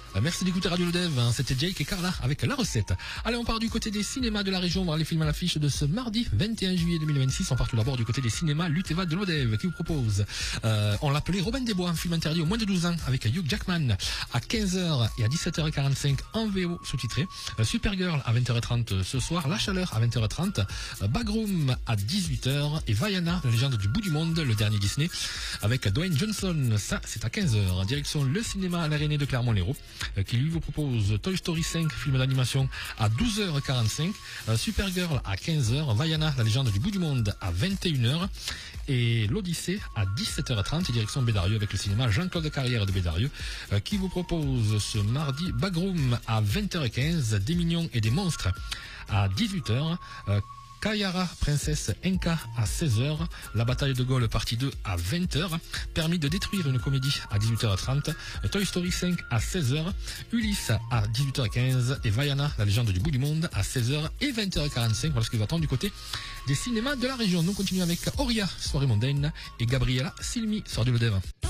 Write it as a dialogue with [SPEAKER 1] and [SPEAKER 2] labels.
[SPEAKER 1] Merci d'écouter Radio Le Dev, c'était Jake et Carla avec la recette. Allez, on part du côté des cinémas de la région, voir les films à l'affiche de ce mardi 21 juillet 2026. On part tout d'abord du côté des cinémas Luteva de l'Odev qui vous propose, on l'appelait Robin des Bois, un film interdit aux moins de 12 ans avec Hugh Jackman à 15h et à 17h45 en VO sous-titré. Supergirl à 20h30 ce soir, La Chaleur à 20h30, Backroom à 18h et Vaiana, la légende du bout du monde, le dernier Disney avec Dwayne Johnson. Ça, c'est à 15h. Direction le cinéma à l'Arénée de Clermont-Lérault qui lui vous propose Toy Story 5, film d'animation à 12h45, Supergirl à 15h, Vaiana, la légende du bout du monde à 21h et l'Odyssée à 17h30, direction Bédarieux avec le cinéma Jean-Claude Carrière de Bédarieux qui vous propose ce mardi Backroom à 20h15, Des mignons et des monstres à 18h, Kayara, princesse Enka à 16h, La bataille de Gaulle partie 2 à 20h, Permis de détruire une comédie à 18h30, Toy Story 5 à 16h, Ulysse à 18h15 et Vaiana, la légende du bout du monde à 16h et 20h45. Voilà ce qui va attendre du côté des cinémas de la région. Nous continuons avec Auria, soirée mondaine, et Gabriella Silmi, soir du Le Dev.